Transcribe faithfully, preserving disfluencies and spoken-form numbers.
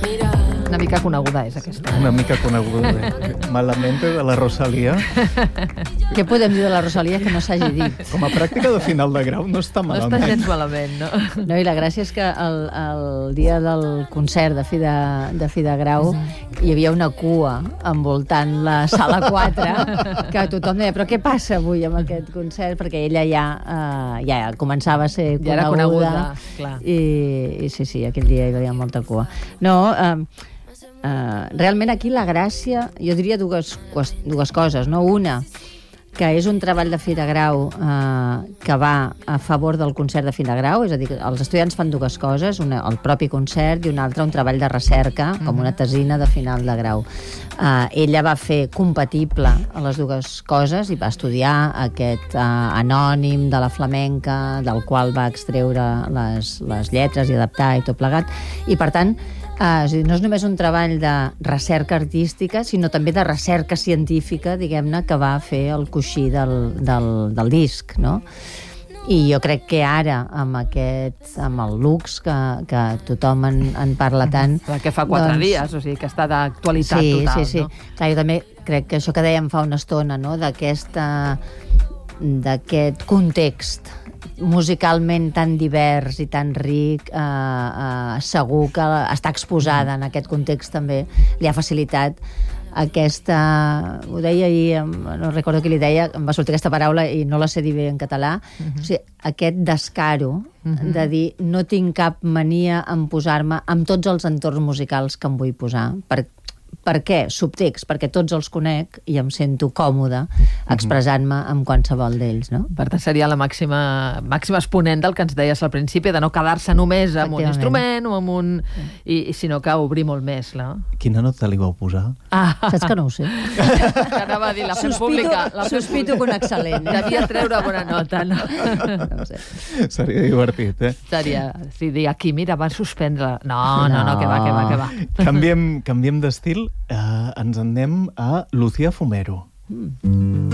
Una mica coneguda és aquesta. Una mica coneguda. Malamente de la Rosalía. Què podem dir de la Rosalía que no s'hagi dit? Com a pràctica de final de grau no està No malament. està gens malament, no? No, i la gràcia és que el, el dia del concert de fi de, de, fi de grau hi havia una cua envoltant la sala quatre que tothom deia, però què passa avui amb aquest concert? Perquè ella ja, eh, ja començava a ser Ja era coneguda. coneguda, clar. I, I sí, sí, aquell dia hi havia molta cua. No, eh, Uh, realment aquí la gràcia, jo diria dues, dues coses, no? Una, que és un treball de fi de grau uh, que va a favor del concert de fi de grau, és a dir, els estudiants fan dues coses, una, el propi concert i una altra un treball de recerca, mm-hmm. com una tesina de final de grau. Uh, ella va fer compatible a les dues coses i va estudiar aquest uh, anònim de la flamenca, del qual va extreure les, les lletres i adaptar i tot plegat, i per tant Uh, és dir, no és només un treball de recerca artística, sinó també de recerca científica, diguem-ne, que va fer el coixí del, del, del disc, no? I jo crec que ara, amb aquest, amb el Lux, que, que tothom en, en parla tant... Que fa quatre doncs, dies, o sigui, que està d'actualitat sí, total, sí, sí. no? Clar, jo també crec que això que dèiem fa una estona, no?, d'aquesta d'aquest context musicalment tan divers i tan ric, eh, eh, segur que està exposada en aquest context també li ha facilitat aquesta... Ho deia ahir, no recordo qui li deia, em va sortir aquesta paraula i no la sé dir bé en català, uh-huh. o sigui, aquest descaro uh-huh. de dir no tinc cap mania en posar-me amb tots els entorns musicals que em vull posar, per Per què? Subtext, perquè tots els conec i em sento còmode expressant-me amb qualsevol d'ells, no? Per tant, seria la màxima, màxima exponent del que ens deies al principi, de no quedar-se només amb un instrument o amb un... I, sinó que obrir molt més, no? Quina nota li vau posar? Ah. Saps que no ho sé? Que anava a dir, la fem pública. La fem sospito que una excel·lent. Devia treure bona nota, no? No ho sé. Seria divertit, eh? Seria, si dir aquí, mira, van suspendre. No, no, no, que va, que va, que va. Canviem, canviem d'estil. Uh, ens en anem a Lucía Fumero. Mm.